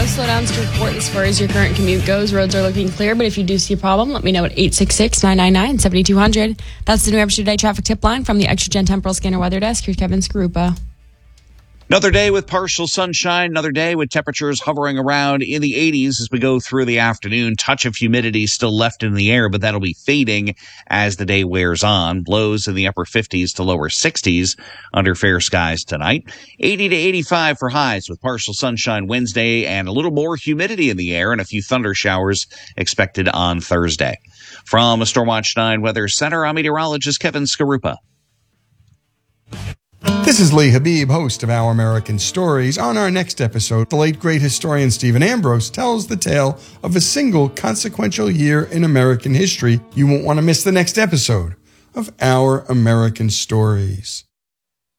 No slowdowns to report as far as your current commute goes. Roads are looking clear, but if you do see a problem, let me know at 866-999-7200. That's the New Hampshire Today traffic tip line from the ExtraGen Temporal Scanner Weather Desk. Here's Kevin Skarupa. Another day with partial sunshine, another day with temperatures hovering around in the 80s as we go through the afternoon. Touch of humidity still left in the air, but that'll be fading as the day wears on. Lows in the upper 50s to lower 60s under fair skies tonight. 80 to 85 for highs with partial sunshine Wednesday and a little more humidity in the air and a few thunder showers expected on Thursday. From a Stormwatch 9 Weather Center, I'm meteorologist Kevin Skarupa. This is Lee Habib, host of Our American Stories. On our next episode, the late great historian Stephen Ambrose tells the tale of a single consequential year in American history. You won't want to miss the next episode of Our American Stories.